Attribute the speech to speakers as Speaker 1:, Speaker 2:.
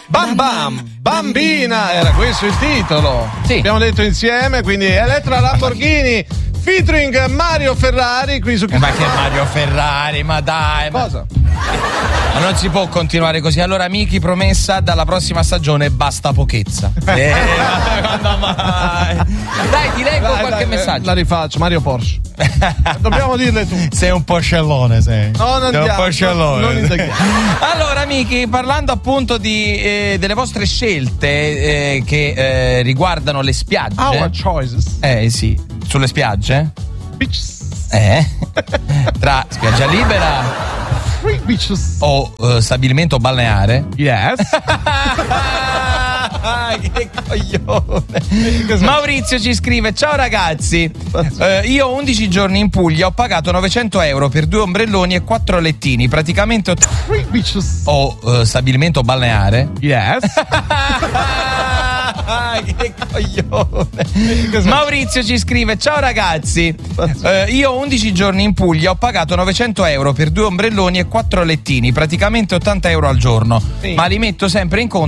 Speaker 1: Bam Bam, Bambina, era questo il titolo.
Speaker 2: Sì.
Speaker 1: Abbiamo detto insieme, quindi Elettra Lamborghini featuring Mario Ferrari qui su
Speaker 2: Ma che Mario Ferrari, ma dai.
Speaker 1: Cosa?
Speaker 2: Ma non si può continuare così. Allora, amici, promessa, dalla prossima stagione basta pochezza. Quando mai? Dai, ti leggo qualche messaggio.
Speaker 1: La rifaccio, Mario Porsche. Dobbiamo dirle tu.
Speaker 2: Sei un porcellone, sei.
Speaker 1: No, non
Speaker 2: sei un
Speaker 1: andiamo,
Speaker 2: porcellone.
Speaker 1: non indaghiamo.
Speaker 2: Allora, amici, parlando appunto delle vostre scelte che riguardano le spiagge.
Speaker 1: Our choices.
Speaker 2: Sì, sulle spiagge.
Speaker 1: Beaches.
Speaker 2: Tra spiaggia libera
Speaker 1: Free beaches.
Speaker 2: o stabilimento balneare.
Speaker 1: Yes.
Speaker 2: Che coglione. Maurizio ci scrive: ciao ragazzi, io ho 11 giorni in Puglia, ho pagato 900 euro per 2 ombrelloni e 4 lettini, praticamente
Speaker 1: Free beaches.
Speaker 2: o stabilimento balneare.
Speaker 1: Yes.
Speaker 2: Che coglione. Maurizio ci scrive: ciao ragazzi, io ho 11 giorni in Puglia, ho pagato 900 euro per 2 ombrelloni e 4 lettini, praticamente 80 euro al giorno,
Speaker 1: Sì.
Speaker 2: ma li metto sempre in conto